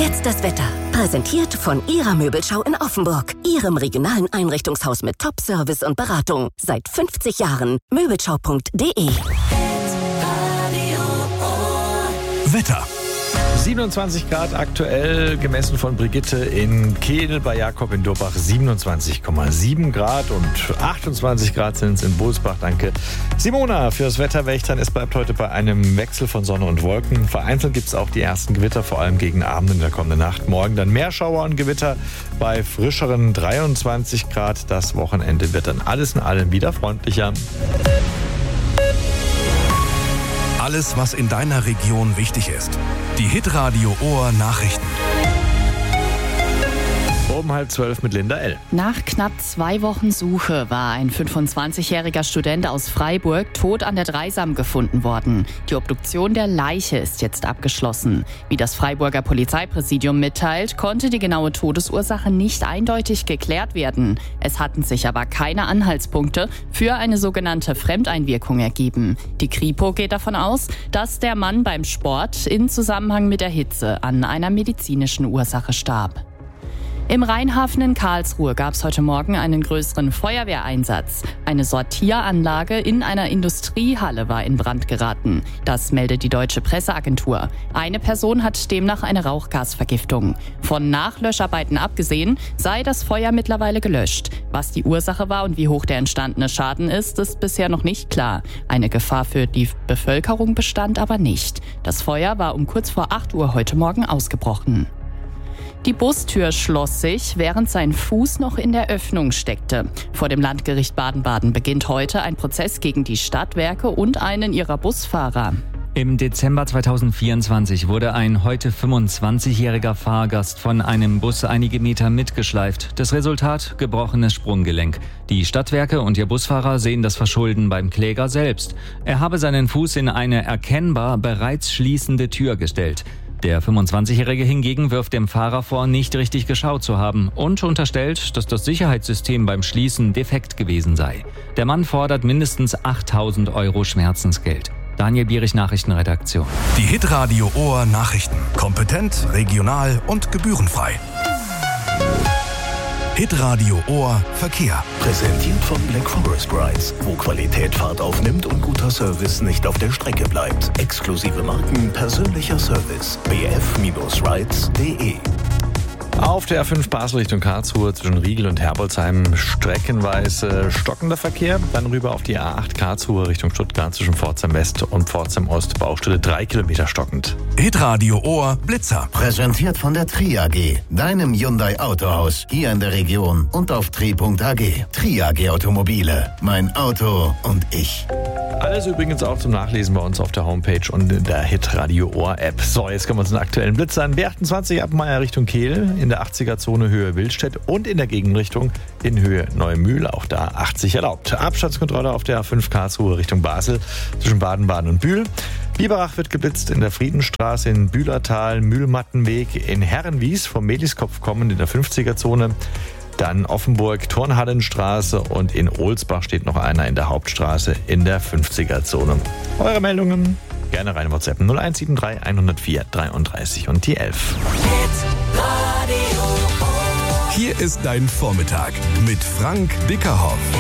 Jetzt das Wetter. Präsentiert von Ihrer Möbelschau in Offenburg. Ihrem regionalen Einrichtungshaus mit Top-Service und Beratung. Seit 50 Jahren. Möbelschau.de. Wetter. 27 Grad aktuell, gemessen von Brigitte in Kehl, bei Jakob in Durbach 27,7 Grad und 28 Grad sind es in Bosbach. Danke Simona fürs Wetterwächtern. Es bleibt heute bei einem Wechsel von Sonne und Wolken. Vereinzelt gibt es auch die ersten Gewitter, vor allem gegen Abend in der kommenden Nacht. Morgen dann mehr Schauer und Gewitter bei frischeren 23 Grad. Das Wochenende wird dann alles in allem wieder freundlicher. Alles, was in deiner Region wichtig ist. Die Hitradio Ohr Nachrichten. Um 11:30 mit Linda L. Nach knapp 2 Wochen Suche war ein 25-jähriger Student aus Freiburg tot an der Dreisam gefunden worden. Die Obduktion der Leiche ist jetzt abgeschlossen. Wie das Freiburger Polizeipräsidium mitteilt, konnte die genaue Todesursache nicht eindeutig geklärt werden. Es hatten sich aber keine Anhaltspunkte für eine sogenannte Fremdeinwirkung ergeben. Die Kripo geht davon aus, dass der Mann beim Sport in Zusammenhang mit der Hitze an einer medizinischen Ursache starb. Im Rheinhafen in Karlsruhe gab es heute Morgen einen größeren Feuerwehreinsatz. Eine Sortieranlage in einer Industriehalle war in Brand geraten. Das meldet die Deutsche Presseagentur. Eine Person hat demnach eine Rauchgasvergiftung. Von Nachlöscharbeiten abgesehen sei das Feuer mittlerweile gelöscht. Was die Ursache war und wie hoch der entstandene Schaden ist bisher noch nicht klar. Eine Gefahr für die Bevölkerung bestand aber nicht. Das Feuer war um kurz vor 8 Uhr heute Morgen ausgebrochen. Die Bustür schloss sich, während sein Fuß noch in der Öffnung steckte. Vor dem Landgericht Baden-Baden beginnt heute ein Prozess gegen die Stadtwerke und einen ihrer Busfahrer. Im Dezember 2024 wurde ein heute 25-jähriger Fahrgast von einem Bus einige Meter mitgeschleift. Das Resultat: gebrochenes Sprunggelenk. Die Stadtwerke und ihr Busfahrer sehen das Verschulden beim Kläger selbst. Er habe seinen Fuß in eine erkennbar bereits schließende Tür gestellt. Der 25-Jährige hingegen wirft dem Fahrer vor, nicht richtig geschaut zu haben und unterstellt, dass das Sicherheitssystem beim Schließen defekt gewesen sei. Der Mann fordert mindestens 8.000 € Schmerzensgeld. Daniel Bierich, Nachrichtenredaktion. Die Hitradio Ohr Nachrichten. Kompetent, regional und gebührenfrei. Hitradio Ohr Verkehr. Präsentiert von Black Forest Rides, wo Qualität Fahrt aufnimmt und guter Service nicht auf der Strecke bleibt. Exklusive Marken, persönlicher Service. bf-rides.de. Auf der A5 Basel Richtung Karlsruhe zwischen Riegel und Herbolzheim streckenweise stockender Verkehr. Dann rüber auf die A8 Karlsruhe Richtung Stuttgart zwischen Pforzheim West und Pforzheim Ost. Baustelle 3 Kilometer stockend. Hitradio Ohr Blitzer. Präsentiert von der Tri AG, deinem Hyundai Autohaus, hier in der Region und auf tri.ag. Tri AG Automobile, mein Auto und ich. Alles übrigens auch zum Nachlesen bei uns auf der Homepage und in der Hitradio Ohr App. So, jetzt kommen wir zu den aktuellen Blitzern. B28 Appenmeier Richtung Kehl, in der 80er-Zone Höhe Wildstedt und in der Gegenrichtung in Höhe Neumühl, auch da 80 erlaubt. Abstandskontrolle auf der A5 Karlsruhe Richtung Basel zwischen Baden-Baden und Bühl. Biberach wird geblitzt in der Friedenstraße, in Bühlertal, Mühlmattenweg, in Herrenwies vom Meliskopf kommend in der 50er-Zone. Dann Offenburg, Turnhallenstraße und in Ohlsbach steht noch einer in der Hauptstraße in der 50er-Zone. Eure Meldungen gerne rein WhatsApp 0173 104 33 und die 11. Hier ist dein Vormittag mit Frank Dickerhoff.